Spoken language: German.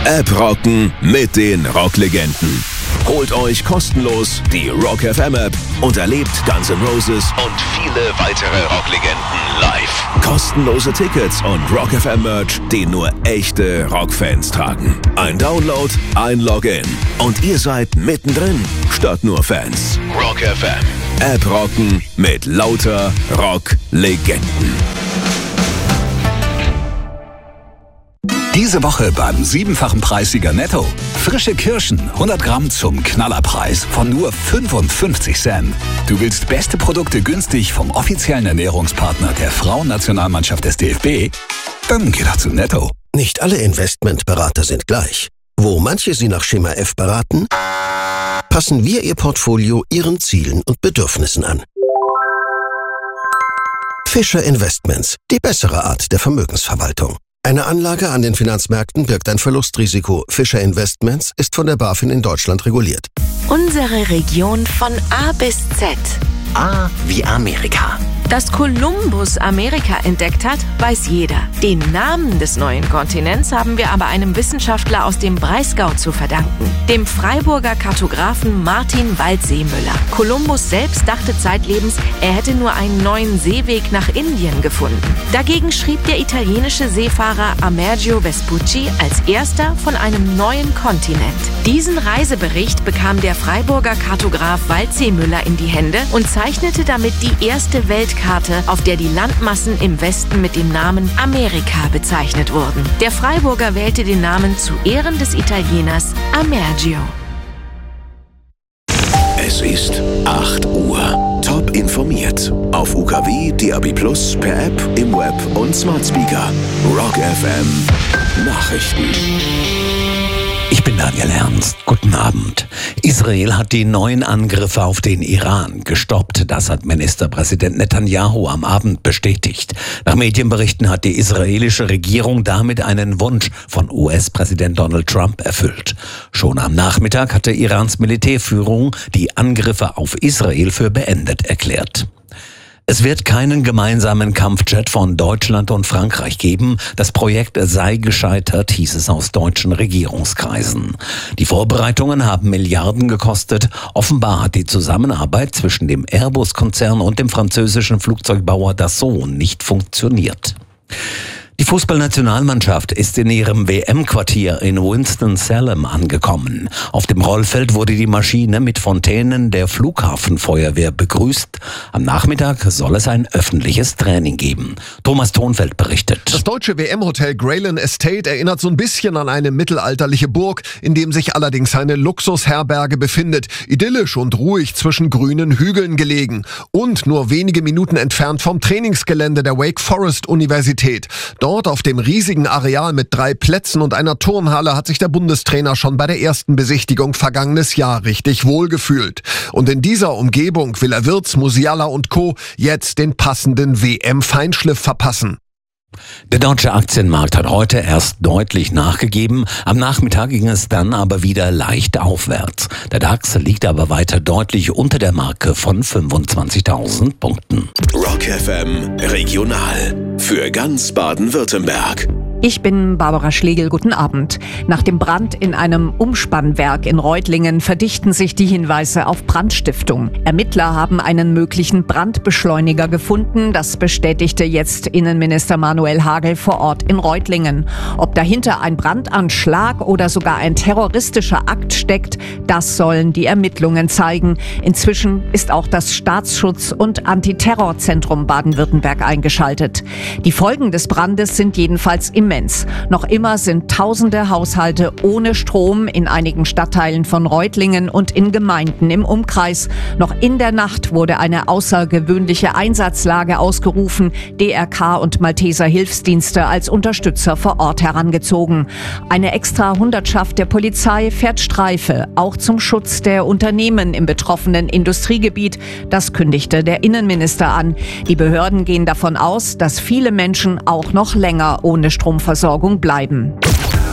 App rocken mit den Rocklegenden. Holt euch kostenlos die Rock FM App und erlebt Guns N' Roses und viele weitere Rocklegenden live. Kostenlose Tickets und Rock FM Merch, den nur echte Rockfans tragen. Ein Download, ein Login und ihr seid mittendrin statt nur Fans. Rock FM. App rocken mit lauter Rocklegenden. Diese Woche beim 7-fachen Preissieger Netto. Frische Kirschen, 100 Gramm zum Knallerpreis von nur 55 Cent. Du willst beste Produkte günstig vom offiziellen Ernährungspartner der Frauennationalmannschaft des DFB? Dann geh doch zu Netto. Nicht alle Investmentberater sind gleich. Wo manche Sie nach Schema F beraten, passen wir Ihr Portfolio Ihren Zielen und Bedürfnissen an. Fischer Investments, die bessere Art der Vermögensverwaltung. Eine Anlage an den Finanzmärkten birgt ein Verlustrisiko. Fischer Investments ist von der BaFin in Deutschland reguliert. Unsere Region von A bis Z. A wie Amerika. Dass Kolumbus Amerika entdeckt hat, weiß jeder. Den Namen des neuen Kontinents haben wir aber einem Wissenschaftler aus dem Breisgau zu verdanken, dem Freiburger Kartografen Martin Waldseemüller. Kolumbus selbst dachte zeitlebens, er hätte nur einen neuen Seeweg nach Indien gefunden. Dagegen schrieb der italienische Seefahrer Amerigo Vespucci als erster von einem neuen Kontinent. Diesen Reisebericht bekam der Freiburger Kartograf Waldseemüller in die Hände und zeichnete damit die erste Weltkarte, auf der die Landmassen im Westen mit dem Namen Amerika bezeichnet wurden. Der Freiburger wählte den Namen zu Ehren des Italieners Amerigo. Es ist 8 Uhr. Top informiert. Auf UKW, DAB+, per App, im Web und Smart Speaker. Rock FM Nachrichten. Ich bin Daniel Ernst. Guten Abend. Israel hat die neuen Angriffe auf den Iran gestoppt. Das hat Ministerpräsident Netanyahu am Abend bestätigt. Nach Medienberichten hat die israelische Regierung damit einen Wunsch von US-Präsident Donald Trump erfüllt. Schon am Nachmittag hatte Irans Militärführung die Angriffe auf Israel für beendet erklärt. Es wird keinen gemeinsamen Kampfjet von Deutschland und Frankreich geben. Das Projekt sei gescheitert, hieß es aus deutschen Regierungskreisen. Die Vorbereitungen haben Milliarden gekostet. Offenbar hat die Zusammenarbeit zwischen dem Airbus-Konzern und dem französischen Flugzeugbauer Dassault nicht funktioniert. Die Fußballnationalmannschaft ist in ihrem WM-Quartier in Winston-Salem angekommen. Auf dem Rollfeld wurde die Maschine mit Fontänen der Flughafenfeuerwehr begrüßt. Am Nachmittag soll es ein öffentliches Training geben. Thomas Thonfeld berichtet. Das deutsche WM-Hotel Grayland Estate erinnert so ein bisschen an eine mittelalterliche Burg, in dem sich allerdings eine Luxusherberge befindet. Idyllisch und ruhig zwischen grünen Hügeln gelegen. Und nur wenige Minuten entfernt vom Trainingsgelände der Wake Forest Universität. Dort auf dem riesigen Areal mit 3 Plätzen und einer Turnhalle hat sich der Bundestrainer schon bei der ersten Besichtigung vergangenes Jahr richtig wohlgefühlt. Und in dieser Umgebung will er Wirtz, Musiala und Co. jetzt den passenden WM-Feinschliff verpassen. Der deutsche Aktienmarkt hat heute erst deutlich nachgegeben. Am Nachmittag ging es dann aber wieder leicht aufwärts. Der DAX liegt aber weiter deutlich unter der Marke von 25.000 Punkten. Rock FM Regional für ganz Baden-Württemberg. Ich bin Barbara Schlegel, guten Abend. Nach dem Brand in einem Umspannwerk in Reutlingen verdichten sich die Hinweise auf Brandstiftung. Ermittler haben einen möglichen Brandbeschleuniger gefunden. Das bestätigte jetzt Innenminister Manuel Hagel vor Ort in Reutlingen. Ob dahinter ein Brandanschlag oder sogar ein terroristischer Akt steckt, das sollen die Ermittlungen zeigen. Inzwischen ist auch das Staatsschutz- und Antiterrorzentrum Baden-Württemberg eingeschaltet. Die Folgen des Brandes sind jedenfalls immens. Noch immer sind tausende Haushalte ohne Strom in einigen Stadtteilen von Reutlingen und in Gemeinden im Umkreis. Noch in der Nacht wurde eine außergewöhnliche Einsatzlage ausgerufen, DRK und Malteser Hilfsdienste als Unterstützer vor Ort herangezogen. Eine extra Hundertschaft der Polizei fährt Streife, auch zum Schutz der Unternehmen im betroffenen Industriegebiet. Das kündigte der Innenminister an. Die Behörden gehen davon aus, dass viele Menschen auch noch länger ohne Stromversorgung bleiben.